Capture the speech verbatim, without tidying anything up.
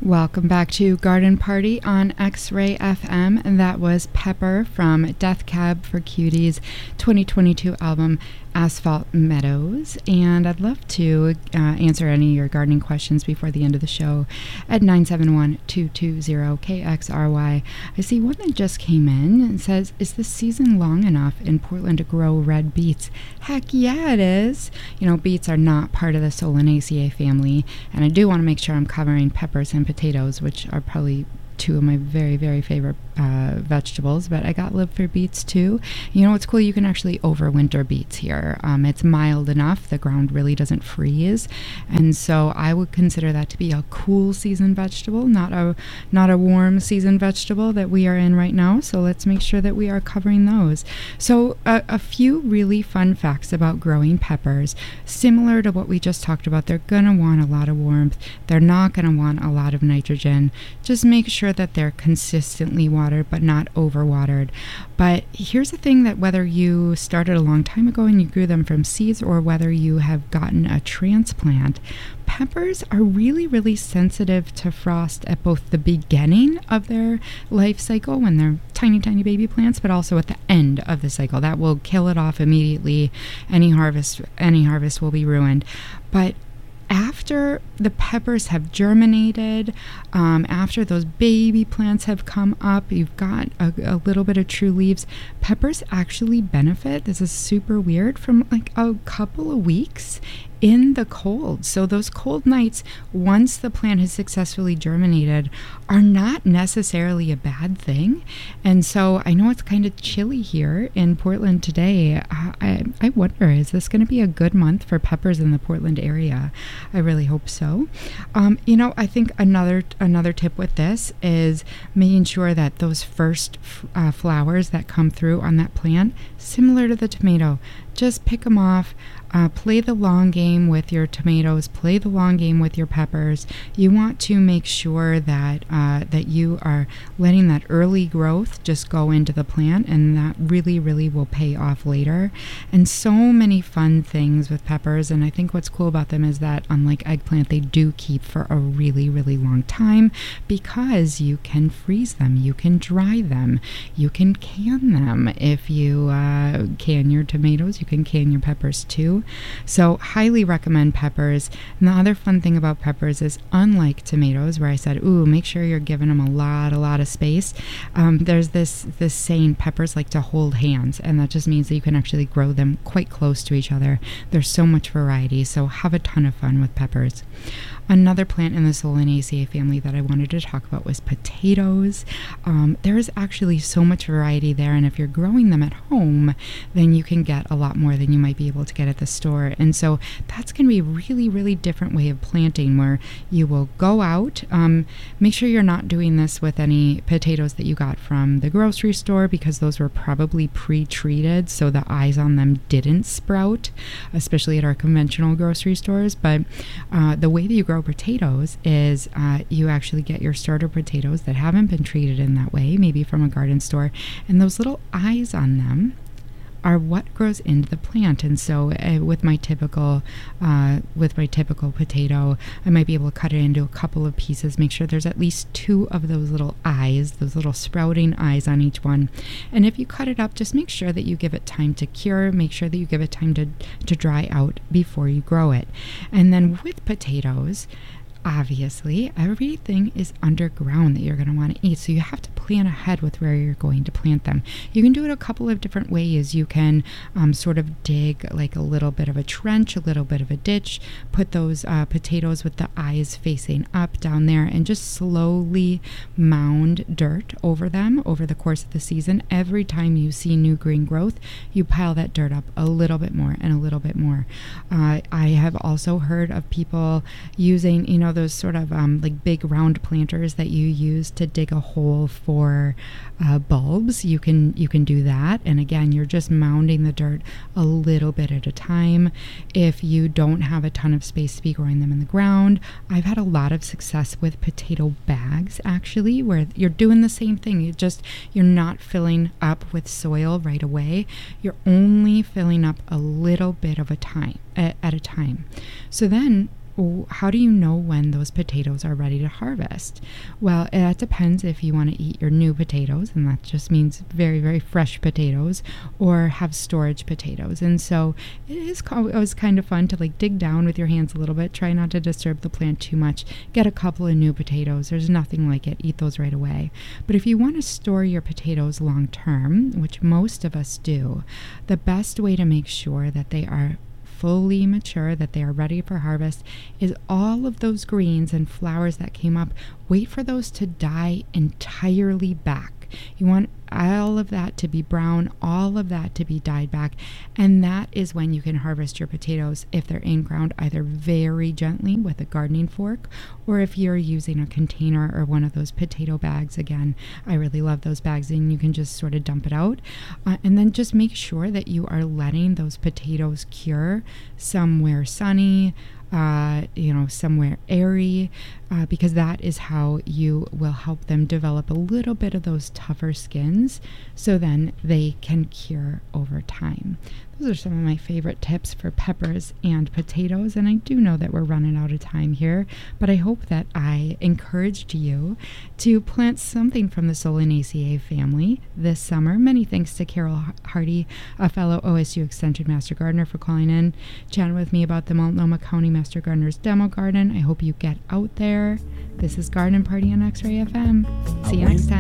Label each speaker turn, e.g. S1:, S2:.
S1: Welcome back to Garden Party on X-Ray F M, and that was Pepper from Death Cab for Cuties twenty twenty-two album Asphalt Meadows. And I'd love to uh, answer any of your gardening questions before the end of the show at nine seven one, two two zero, K X R Y. I see one that just came in and says, is the season long enough in Portland to grow red beets? Heck yeah, it is. You know, beets are not part of the Solanaceae family, and I do want to make sure I'm covering peppers and potatoes, which are probably two of my very, very favorite uh, vegetables, but I got live for beets too. You know what's cool? You can actually overwinter beets here. Um, it's mild enough. The ground really doesn't freeze. And so I would consider that to be a cool season vegetable, not a not a warm season vegetable that we are in right now. So let's make sure that we are covering those. So a, a few really fun facts about growing peppers. Similar to what we just talked about, they're going to want a lot of warmth. They're not going to want a lot of nitrogen. Just make sure that they're consistently watered but not overwatered. But here's the thing, that whether you started a long time ago and you grew them from seeds or whether you have gotten a transplant, peppers are really, really sensitive to frost at both the beginning of their life cycle when they're tiny, tiny baby plants, but also at the end of the cycle. That will kill it off immediately. Any harvest, any harvest will be ruined. But after the peppers have germinated, um, after those baby plants have come up, you've got a, a little bit of true leaves, peppers actually benefit, this is super weird, from like a couple of weeks in the cold. So those cold nights, once the plant has successfully germinated, are not necessarily a bad thing. And so I know it's kind of chilly here in Portland today. I, I wonder, is this going to be a good month for peppers in the Portland area? I really hope so. Um, you know, I think another another tip with this is making sure that those first uh, flowers that come through on that plant, similar to the tomato, just pick them off. Uh, play the long game with your tomatoes, play the long game with your peppers. You want to make sure that uh, that you are letting that early growth just go into the plant, and that really, really will pay off later. And so many fun things with peppers, and I think what's cool about them is that unlike eggplant, they do keep for a really, really long time because you can freeze them, you can dry them, you can can them. If you uh, can your tomatoes, you can can your peppers too. So highly recommend peppers. And the other fun thing about peppers is, unlike tomatoes, where I said, ooh, make sure you're giving them a lot, a lot of space. Um, there's this, this saying, peppers like to hold hands. And that just means that you can actually grow them quite close to each other. There's so much variety. So have a ton of fun with peppers. Another plant in the Solanaceae family that I wanted to talk about was potatoes. Um, there is actually so much variety there, and if you're growing them at home, then you can get a lot more than you might be able to get at the store. And so that's going to be a really, really different way of planting, where you will go out. Um, make sure you're not doing this with any potatoes that you got from the grocery store, because those were probably pre-treated, so the eyes on them didn't sprout, especially at our conventional grocery stores. But uh, the way that you grow potatoes is uh, you actually get your starter potatoes that haven't been treated in that way, maybe from a garden store, and those little eyes on them are what grows into the plant. And so uh, with my typical uh, with my typical potato, I might be able to cut it into a couple of pieces, make sure there's at least two of those little eyes, those little sprouting eyes on each one. And if you cut it up, just make sure that you give it time to cure, make sure that you give it time to, to dry out before you grow it. And then with potatoes, obviously, everything is underground that you're going to want to eat. So you have to plan ahead with where you're going to plant them. You can do it a couple of different ways. You can um, sort of dig like a little bit of a trench, a little bit of a ditch, put those uh, potatoes with the eyes facing up down there, and just slowly mound dirt over them over the course of the season. Every time you see new green growth, you pile that dirt up a little bit more and a little bit more. Uh, I have also heard of people using, you know, those sort of um, like big round planters that you use to dig a hole for uh, bulbs. You can you can do that, and again, you're just mounding the dirt a little bit at a time. If you don't have a ton of space to be growing them in the ground, I've had a lot of success with potato bags, actually, where you're doing the same thing. You just you're not filling up with soil right away. You're only filling up a little bit of a time at, at a time. So then w- how do you know when those potatoes are ready to harvest? Well, it depends if you want to eat your new potatoes, and that just means very, very fresh potatoes, or have storage potatoes. And so it is co- it was kind of fun to like dig down with your hands a little bit, try not to disturb the plant too much, get a couple of new potatoes. There's nothing like it. Eat those right away. But if you want to store your potatoes long term, which most of us do, the best way to make sure that they are fully mature, that they are ready for harvest, is all of those greens and flowers that came up, wait for those to die entirely back. You want all of that to be brown, all of that to be dyed back, and that is when you can harvest your potatoes if they're in ground, either very gently with a gardening fork, or if you're using a container or one of those potato bags. Again, I really love those bags, and you can just sort of dump it out. Uh, and then just make sure that you are letting those potatoes cure somewhere sunny, Uh, you know, somewhere airy, uh, because that is how you will help them develop a little bit of those tougher skins, so then they can cure over time. Those are some of my favorite tips for peppers and potatoes, and I do know that we're running out of time here, but I hope that I encouraged you to plant something from the Solanaceae family this summer. Many thanks to Carol Hardy, a fellow O S U Extension Master Gardener, for calling in, chatting with me about the Multnomah County Master Gardener's Demo Garden. I hope you get out there. This is Garden Party on X-Ray F M. See you next time.